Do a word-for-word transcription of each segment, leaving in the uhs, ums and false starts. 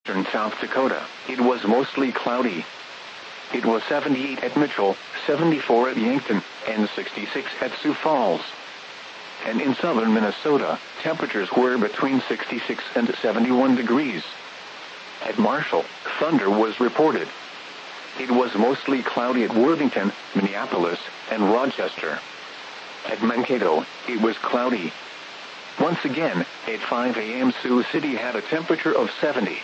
western South Dakota, it was mostly cloudy. It was seventy-eight at Mitchell, seventy-four at Yankton, and sixty-six at Sioux Falls. And in southern Minnesota, temperatures were between sixty-six and seventy-one degrees. At Marshall, thunder was reported. It was mostly cloudy at Worthington, Minneapolis, and Rochester. At Mankato, it was cloudy. Once again, at five a m Sioux City had a temperature of seventy.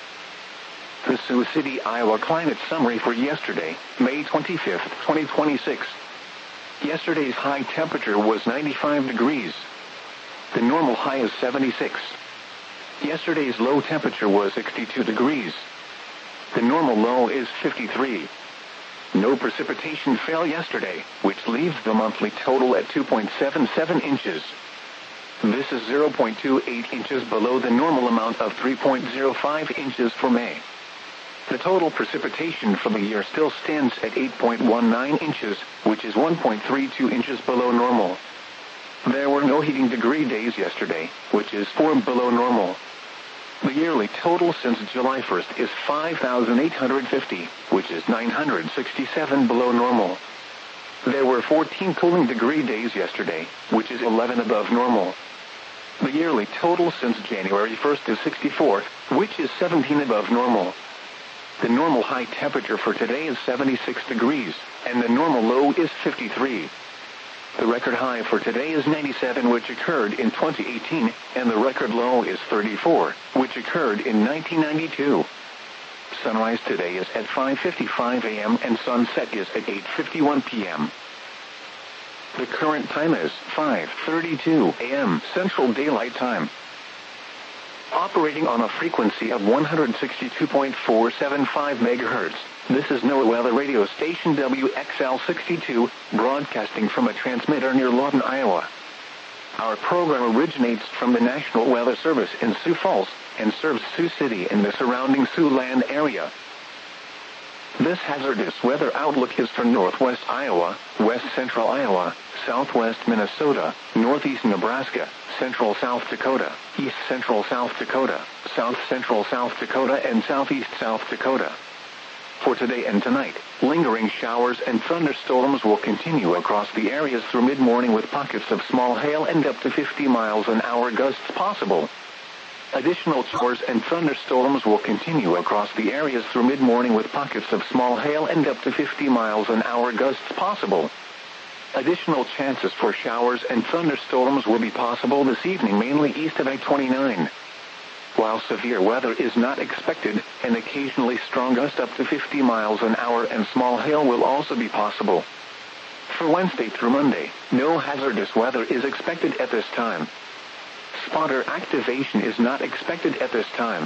The Sioux City, Iowa climate summary for yesterday, May twenty-fifth, twenty twenty-six. Yesterday's high temperature was ninety-five degrees. The normal high is seventy-six. Yesterday's low temperature was sixty-two degrees. The normal low is fifty-three. No precipitation fell yesterday, which leaves the monthly total at two point seven seven inches. This is zero point two eight inches below the normal amount of three point zero five inches for May. The total precipitation for the year still stands at eight point one nine inches, which is one point three two inches below normal. There were no heating degree days yesterday, which is four below normal. The yearly total since July first is five thousand eight hundred fifty, which is nine hundred sixty-seven below normal. There were fourteen cooling degree days yesterday, which is eleven above normal. The yearly total since January first is sixty-four, which is seventeen above normal. The normal high temperature for today is seventy-six degrees, and the normal low is fifty-three. The record high for today is ninety-seven, which occurred in twenty eighteen, and the record low is thirty-four, which occurred in nineteen ninety-two. Sunrise today is at five fifty-five a m and sunset is at eight fifty-one p m The current time is five thirty-two a m Central Daylight Time. Operating on a frequency of one hundred sixty-two point four seven five megahertz, this is NOAA Weather Radio Station W X L sixty-two, broadcasting from a transmitter near Lawton, Iowa. Our program originates from the National Weather Service in Sioux Falls and serves Sioux City and the surrounding Siouxland area. This hazardous weather outlook is for northwest Iowa, west central Iowa, southwest Minnesota, northeast Nebraska, central South Dakota, east central South Dakota, south central South Dakota, and southeast South Dakota. For today and tonight, lingering showers and thunderstorms will continue across the areas through mid-morning with pockets of small hail and up to fifty miles an hour gusts possible. Additional showers and thunderstorms will continue across the areas through mid-morning with pockets of small hail and up to fifty miles an hour gusts possible. Additional chances for showers and thunderstorms will be possible this evening, mainly east of I twenty-nine. While severe weather is not expected, an occasionally strong gust up to fifty miles an hour and small hail will also be possible. For Wednesday through Monday, no hazardous weather is expected at this time. Spotter activation is not expected at this time.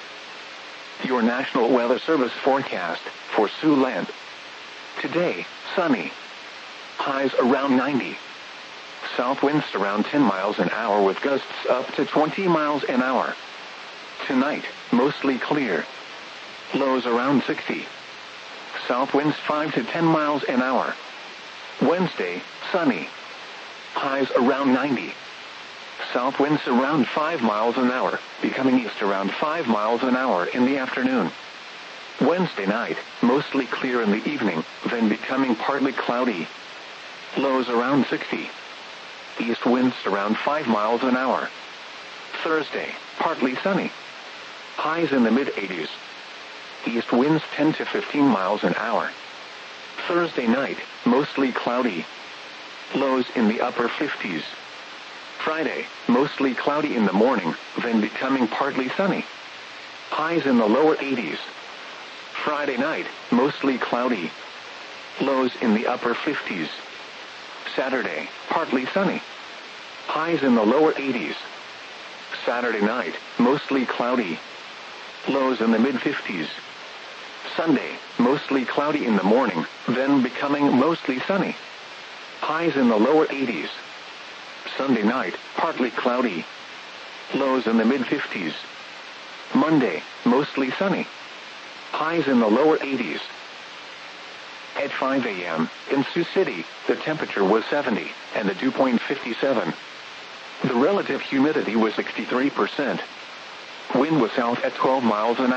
Your National Weather Service forecast for Siouxland. Today, sunny. Highs around ninety. South winds around ten miles an hour with gusts up to twenty miles an hour. Tonight, mostly clear. Lows around sixty. South winds five to ten miles an hour. Wednesday, sunny. Highs around ninety. South winds around five miles an hour, becoming east around five miles an hour in the afternoon. Wednesday night, mostly clear in the evening, then becoming partly cloudy. Lows around sixty. East winds around five miles an hour. Thursday, partly sunny. Highs in the mid-eighties. East winds ten to fifteen miles an hour. Thursday night, mostly cloudy. Lows in the upper fifties. Friday, mostly cloudy in the morning, then becoming partly sunny. Highs in the lower eighties. Friday night, mostly cloudy. Lows in the upper fifties. Saturday, partly sunny. Highs in the lower eighties. Saturday night, mostly cloudy. Lows in the mid-fifties. Sunday, mostly cloudy in the morning, then becoming mostly sunny. Highs in the lower eighties. Sunday night, partly cloudy. Lows in the mid-fifties. Monday, mostly sunny. Highs in the lower eighties. At five a m in Sioux City, the temperature was seventy, and the dew point fifty-seven. The relative humidity was sixty-three percent. Wind was south at twelve miles an hour.